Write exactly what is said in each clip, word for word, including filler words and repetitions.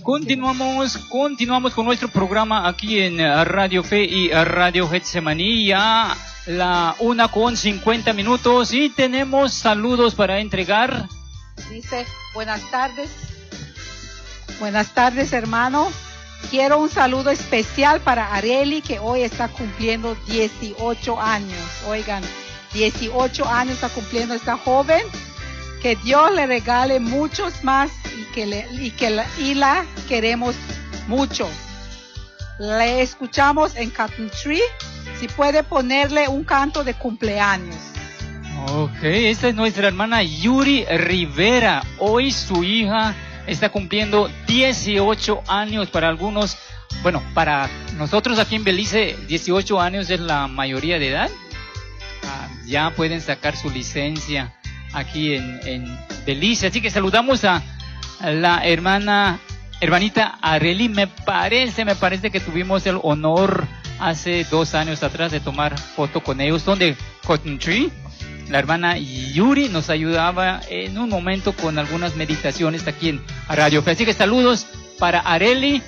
Continuamos, continuamos con nuestro programa aquí en Radio Fe y Radio Getsemaní, ya la una con cincuenta minutos y tenemos saludos para entregar. Dice, buenas tardes, buenas tardes hermano, quiero un saludo especial para Areli que hoy está cumpliendo dieciocho años, oigan, dieciocho años está cumpliendo esta joven, que Dios le regale muchos más y que, le, y que la, y la queremos mucho. Le escuchamos en Cotton Tree, si puede ponerle un canto de cumpleaños. Ok, esta es nuestra hermana Yuri Rivera, hoy su hija está cumpliendo dieciocho años, para algunos, bueno, para nosotros aquí en Belice dieciocho años es la mayoría de edad, ah, ya pueden sacar su licencia aquí en, en Belice, así que saludamos a, a la hermana, hermanita Areli, me parece, me parece que tuvimos el honor hace dos años atrás de tomar foto con ellos, donde Cotton Tree, la hermana Yuri nos ayudaba en un momento con algunas meditaciones aquí en Radio Fe, así que saludos para Areli.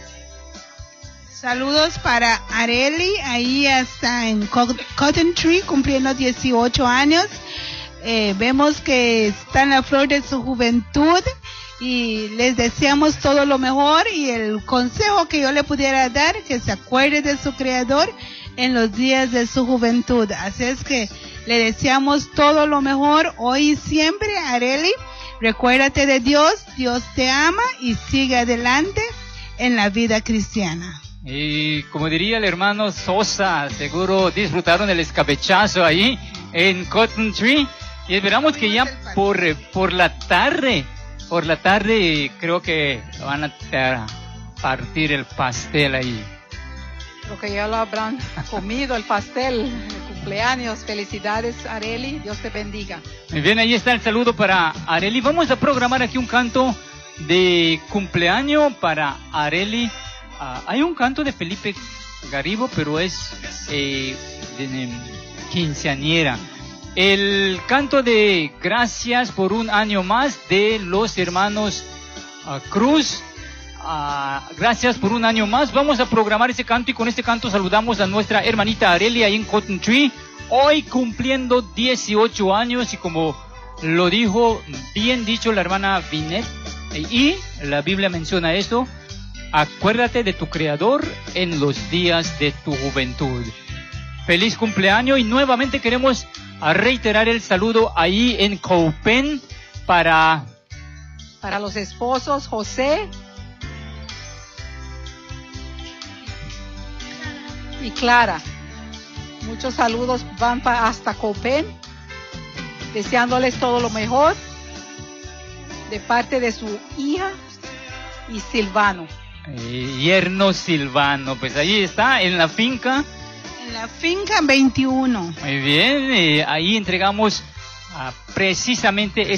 Saludos para Areli, ahí está en Cotton Tree cumpliendo dieciocho años. Eh, vemos que está en la flor de su juventud y les deseamos todo lo mejor, y el consejo que yo le pudiera dar, que se acuerde de su Creador en los días de su juventud. Así es que le deseamos todo lo mejor hoy y siempre, Areli. Recuérdate de Dios, Dios te ama y sigue adelante en la vida cristiana. Y como diría el hermano Sosa, seguro disfrutaron el escabechazo ahí en Cotton Tree. Y esperamos que ya por, por la tarde, por la tarde creo que van a partir el pastel ahí. Creo que ya lo habrán comido el pastel de cumpleaños. Felicidades Areli, Dios te bendiga. Muy bien, ahí está el saludo para Areli. Vamos a programar aquí un canto de cumpleaños para Areli. Uh, hay un canto de Felipe Garibo, pero es eh, de, de quinceañera. El canto de Gracias por un año más de los hermanos uh, Cruz. Uh, gracias por un año más. Vamos a programar ese canto y con este canto saludamos a nuestra hermanita Areli ahí en Cotton Tree, hoy cumpliendo dieciocho años, y como lo dijo bien dicho la hermana Vinet, y la Biblia menciona esto: acuérdate de tu Creador en los días de tu juventud. Feliz cumpleaños, y nuevamente queremos a reiterar el saludo ahí en Coupen para para los esposos José y Clara. Muchos saludos van para hasta Coupen, deseándoles todo lo mejor de parte de su hija y Silvano. Eh, yerno Silvano, pues ahí está en la finca. En la finca veintiuno. Muy bien, eh, ahí entregamos uh, precisamente